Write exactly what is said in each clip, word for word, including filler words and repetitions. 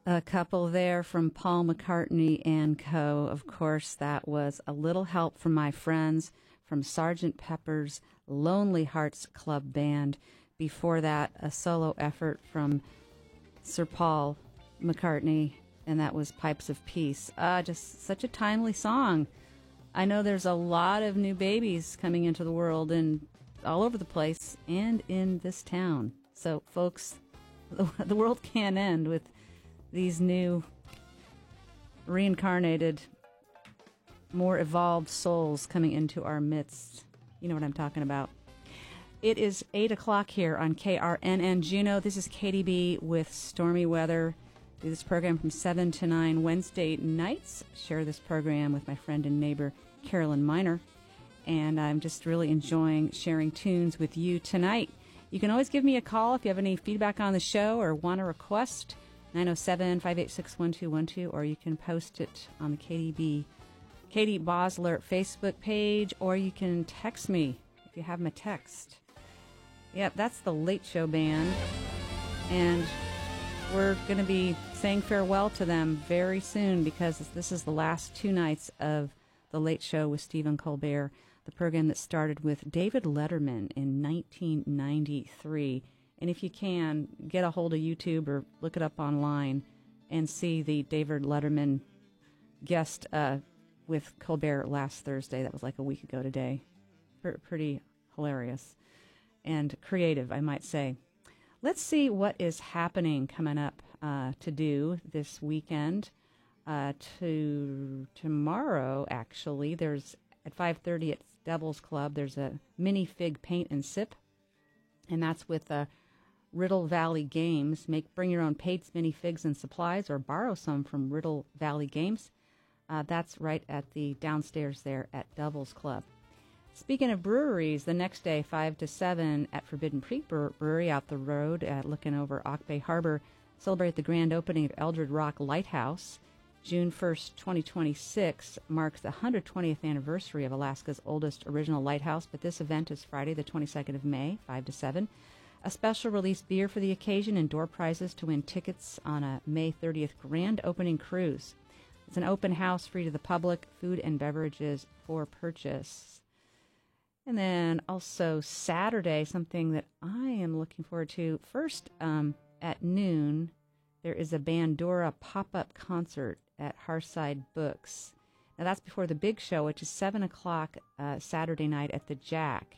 A couple there from Paul McCartney and Co. Of course, that was A Little Help from My Friends from Sergeant Pepper's Lonely Hearts Club Band. Before that, a solo effort from Sir Paul McCartney, and that was Pipes of Peace. Uh, just such a timely song. I know there's a lot of new babies coming into the world and all over the place and in this town. So, folks, the, the world can't end with these new reincarnated, more evolved souls coming into our midst. You know what I'm talking about. It is eight o'clock here on K R N N Juneau. This is K D B with Stormy Weather. Do this program from seven to nine Wednesday nights. Share this program with my friend and neighbor, Carolyn Miner. And I'm just really enjoying sharing tunes with you tonight. You can always give me a call if you have any feedback on the show or want a request. nine oh seven, five eight six, one two one two, or you can post it on the K D B, Katie Bosler Facebook page, or you can text me if you have my text. Yep, that's the Late Show Band, and we're going to be saying farewell to them very soon because this is the last two nights of The Late Show with Stephen Colbert, the program that started with David Letterman in nineteen ninety-three. And if you can, get a hold of YouTube or look it up online and see the David Letterman guest uh, with Colbert last Thursday. That was like a week ago today. P- pretty hilarious and creative, I might say. Let's see what is happening coming up uh, to do this weekend. Uh, to tomorrow, actually, there's at five thirty at Devil's Club, there's a mini fig paint and sip. And that's with a uh, Riddle Valley Games. Make bring your own paints, mini figs, and supplies, or borrow some from Riddle Valley Games. Uh, that's right at the downstairs there at Devil's Club. Speaking of breweries, the next day, five to seven at Forbidden Creek Brewery out the road, uh, looking over Auk Bay Harbor, celebrate the grand opening of Eldred Rock Lighthouse. June first, twenty twenty-six marks the one hundred twentieth anniversary of Alaska's oldest original lighthouse, but this event is Friday, the twenty-second of May, five to seven. A special release beer for the occasion and door prizes to win tickets on a May thirtieth grand opening cruise. It's an open house free to the public, food and beverages for purchase. And then also Saturday, something that I am looking forward to. First, um, at noon, there is a Bandura pop-up concert at Harside Books. Now that's before the big show, which is seven o'clock uh, Saturday night at the Jack.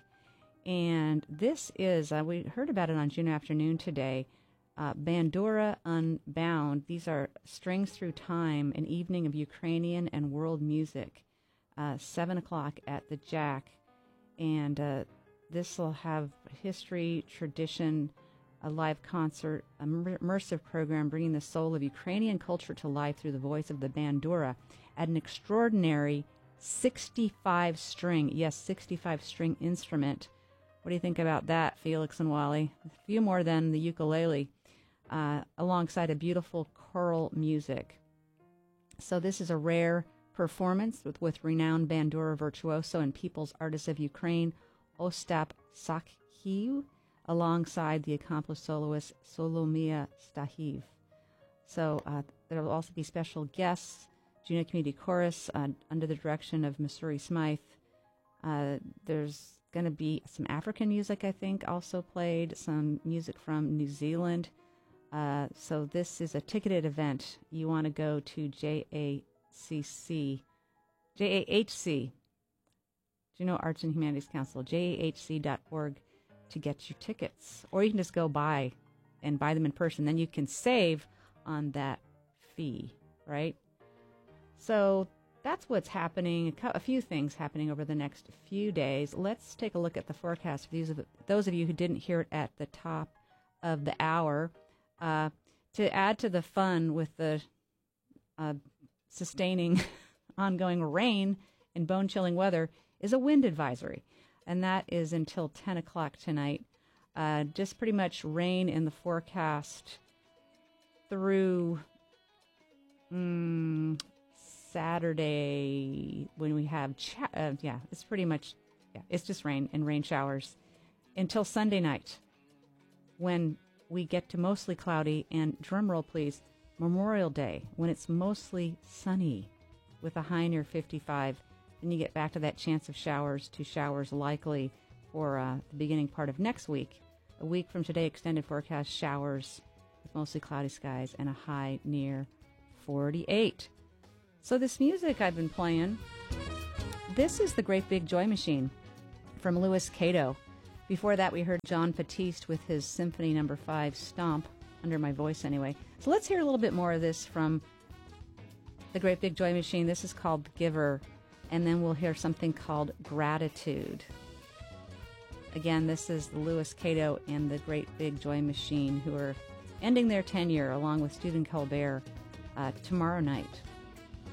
And this is, uh, we heard about it on June afternoon today, uh, Bandura Unbound. These are Strings Through Time, an evening of Ukrainian and world music, uh, seven o'clock at the Jack. And uh, this will have history, tradition, a live concert, a immersive program bringing the soul of Ukrainian culture to life through the voice of the Bandura at an extraordinary sixty-five string, yes, sixty-five string instrument. What do you think about that, Felix and Wally? A few more than the ukulele, uh, alongside a beautiful choral music. So this is a rare performance with, with renowned Bandura virtuoso and people's artist of Ukraine, Ostap Sakhiv, alongside the accomplished soloist Solomia Stahiv. So uh, there will also be special guests, Juneau Community Chorus uh, under the direction of Missouri Smythe. Uh, there's going to be some African music, I think, also played, some music from New Zealand. Uh, so this is a ticketed event. You want to go to J A C C, J A H C, Juneau Arts and Humanities Council, J A H C dot org to get your tickets. Or you can just go buy and buy them in person. Then you can save on that fee, right? So that's what's happening, a few things happening over the next few days. Let's take a look at the forecast for those of, those of you who didn't hear it at the top of the hour. Uh, to add to the fun with the uh, sustaining ongoing rain and bone-chilling weather is a wind advisory, and that is until ten o'clock tonight. Uh, just pretty much rain in the forecast through mm, Saturday when we have, cha- uh, yeah, it's pretty much, yeah, it's just rain and rain showers until Sunday night when we get to mostly cloudy and, drum roll please, Memorial Day, when it's mostly sunny with a high near fifty-five. Then you get back to that chance of showers to showers likely for uh, the beginning part of next week. A week from today, extended forecast showers with mostly cloudy skies and a high near forty-eight. So this music I've been playing, this is the Great Big Joy Machine from Louis Cato. Before that, we heard John Batiste with his Symphony Number Five, Stomp, under my voice anyway. So let's hear a little bit more of this from the Great Big Joy Machine. This is called Giver, and then we'll hear something called Gratitude. Again, this is Louis Cato and the Great Big Joy Machine, who are ending their tenure along with Stephen Colbert uh, tomorrow night.